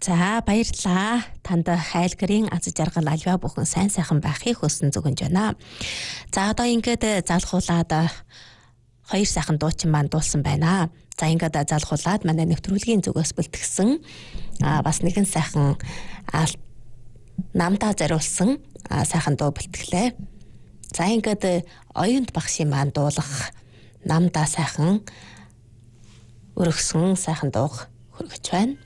За баярлалаа. Танд хайлгарын аз жаргал альва бүхэн сайн сайхан байхыг хүсэн зүгэнж байна. За одоо ингээд залхуулаад хоёр сайхан дуучин маань дуулсан байна. За ингээд залхуулаад манай нэвтрүүлгийн зүгээс бэлтгэсэн бас нэгэн сайхан намдаа зориулсан сайхан дуу бэлтгэлээ. За ингээд оюунд багшийн маань дуулах намдаа сайхан өргөсөн сайхан дуу хүргэж байна.